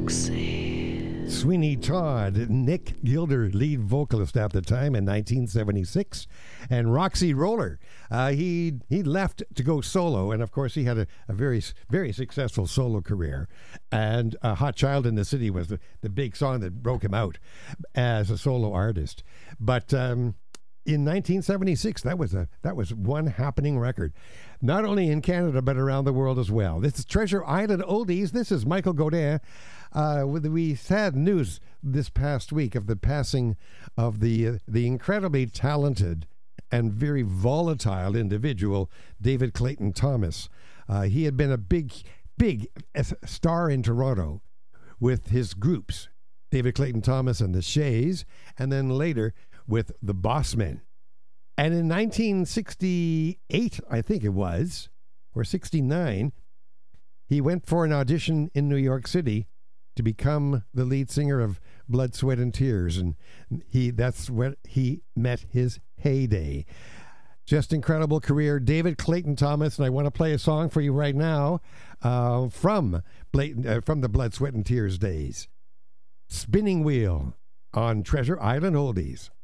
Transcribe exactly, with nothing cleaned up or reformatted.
Roxy. Sweeney Todd, Nick Gilder, lead vocalist at the time in nineteen seventy-six, and Roxy Roller. Uh, he he left to go solo, and of course he had a, a very very successful solo career. And uh, "Hot Child in the City" was the, the big song that broke him out as a solo artist. But um, in nineteen seventy-six, that was a that was one happening record, not only in Canada but around the world as well. This is Treasure Island Oldies. This is Michael Godin. Uh, we had news this past week of the passing of the uh, the incredibly talented and very volatile individual David Clayton Thomas. Uh, he had been a big big star in Toronto with his groups, David Clayton Thomas and the Shays, and then later with the Bossmen. And in nineteen sixty-eight, I think it was, or sixty-nine, he went for an audition in New York City to become the lead singer of Blood, Sweat and Tears, and he that's where he met his heyday. Just incredible career, David Clayton Thomas, and I want to play a song for you right now uh, from Blayton, uh, from the Blood, Sweat and Tears days. Spinning Wheel on Treasure Island Oldies.